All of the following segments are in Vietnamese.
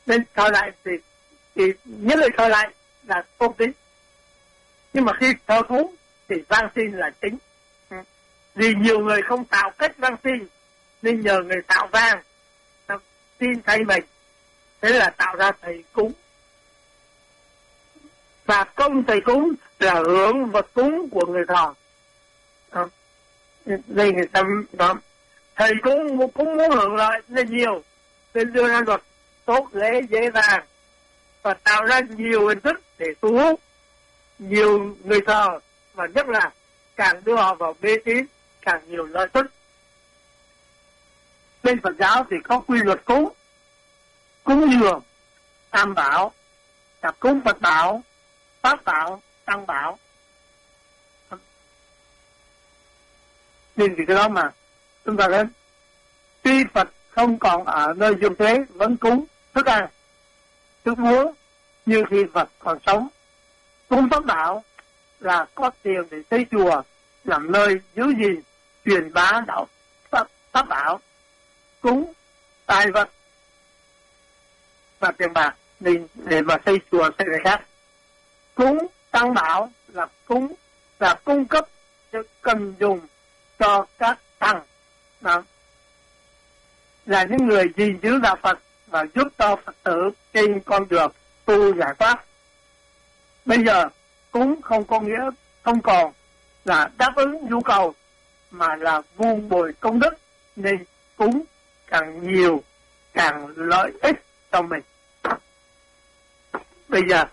Nên thờ lại thì những người thờ lại là tôn tín, nhưng mà khi thờ cúng thì van xin là chính. Vì nhiều người không tạo cách van xin nên nhờ người tạo van xin thay mình, thế là tạo ra thầy cúng. Và công thầy cúng là hưởng vật cúng của người thờ. Đây người ta đó, thầy cũng muốn hưởng lợi nên nhiều, nên đưa ra luật tốt lễ dễ dàng và tạo ra nhiều hình thức để thu hút nhiều người thờ, và nhất là càng đưa họ vào mê tín càng nhiều lợi tức. Bên Phật giáo thì có quy luật cúng dường, tam bảo, tập cúng Phật bảo, Pháp bảo, Tăng bảo. Nên vì cái đó mà chúng ta thấy tuy Phật không còn ở nơi dương thế vẫn cúng thức ăn, thức uống như khi Phật còn sống. Cúng Pháp bảo là có tiền để xây chùa làm nơi giữ gìn truyền bá đạo Pháp bảo. Cúng tài vật và tiền bạc để mà xây chùa xây người khác. Cúng Tăng bảo là cúng là cung cấp cho cần dùng cho các tăng, là những người gìn giữ đạo Phật và giúp cho Phật tử trên con đường tu giải thoát. Bây giờ cúng không có nghĩa không còn là đáp ứng nhu cầu mà là vun bồi công đức, nên cúng càng nhiều càng lợi ích cho mình. Bây giờ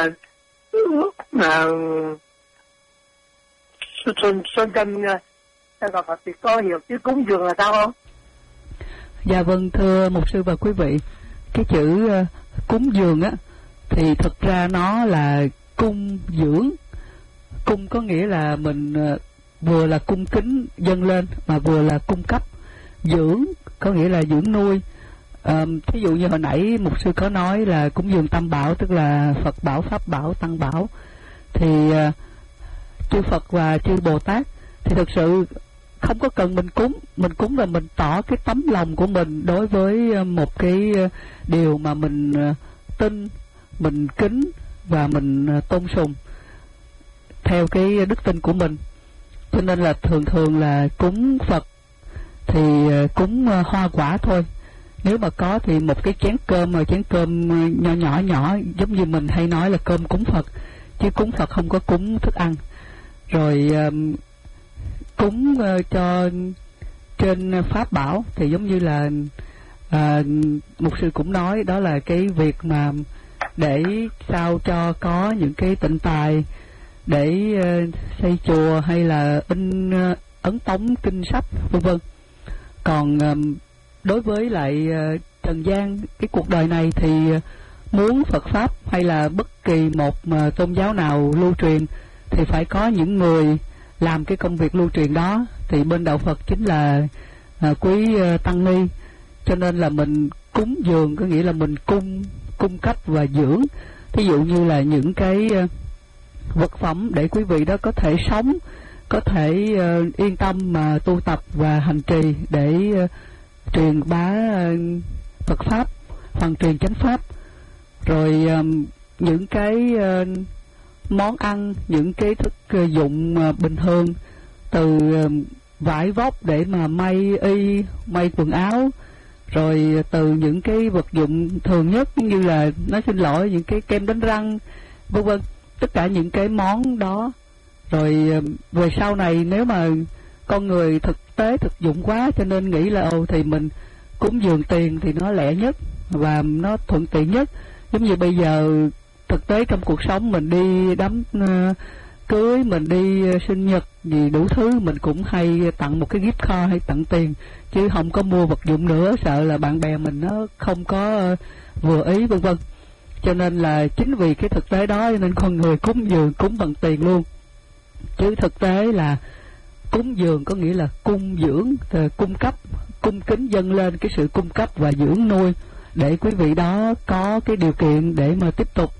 Xuân Trân Đạo Phật thì có hiểu chứ cúng dường là sao không? Dạ vâng, thưa mục sư và quý vị, cái chữ cúng dường á thì thực ra nó là cung dưỡng. Cung có nghĩa là mình vừa là cung kính dâng lên mà vừa là cung cấp. Dưỡng có nghĩa là dưỡng nuôi. Thí dụ như hồi nãy mục sư có nói là cúng dường tam bảo, tức là Phật bảo, Pháp bảo, Tăng bảo, thì chư Phật và chư Bồ Tát thì thực sự không có cần mình cúng là mình tỏ cái tấm lòng của mình đối với một cái điều mà mình tin, mình kính và mình tôn sùng theo cái đức tin của mình. Cho nên là thường là cúng Phật thì cúng hoa quả thôi. Nếu mà có thì một cái chén cơm nhỏ giống như mình hay nói là cơm cúng Phật, chứ cúng Phật không có cúng thức ăn. Rồi cúng cho trên Pháp bảo thì giống như là mục sư cũng nói, đó là cái việc mà để sao cho có những cái tịnh tài để xây chùa hay là in ấn tống kinh sách vân vân. Còn đối với lại trần gian, cái cuộc đời này thì muốn Phật Pháp hay là bất kỳ một tôn giáo nào lưu truyền thì phải có những người làm cái công việc lưu truyền đó. Thì bên đạo Phật chính là quý tăng ni. Cho nên là mình cúng dường có nghĩa là mình cung cấp và dưỡng. Thí dụ như là những cái vật phẩm để quý vị đó có thể sống, có thể yên tâm mà tu tập và hành trì để truyền bá Phật Pháp, hoàn truyền chánh Pháp. Rồi những cái món ăn, những cái thức dụng bình thường, từ vải vóc để mà may y, may quần áo, rồi từ những cái vật dụng thường nhất như là, nói xin lỗi, những cái kem đánh răng vân vân, tất cả những cái món đó. Rồi về sau này nếu mà con người thực tế thực dụng quá cho nên nghĩ là thì mình cúng dường tiền thì nó lẻ nhất và nó thuận tiện nhất. Giống như bây giờ thực tế trong cuộc sống mình đi đám cưới, mình đi sinh nhật gì đủ thứ, mình cũng hay tặng một cái gift card hay tặng tiền, chứ không có mua vật dụng nữa, sợ là bạn bè mình nó không có vừa ý vân vân. Cho nên là chính vì cái thực tế đó nên con người cúng dường cúng bằng tiền luôn. Chứ thực tế là cúng dường có nghĩa là cung dưỡng, cung cấp, cung kính dâng lên cái sự cung cấp và dưỡng nuôi để quý vị đó có cái điều kiện để mà tiếp tục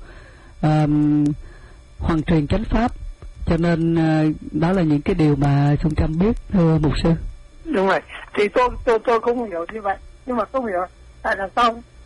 hoàn truyền chánh Pháp. Cho nên đó là những cái điều mà Xuân Trâm biết, thưa mục sư. Đúng rồi, thì tôi cũng hiểu như vậy, nhưng mà không hiểu tại là sao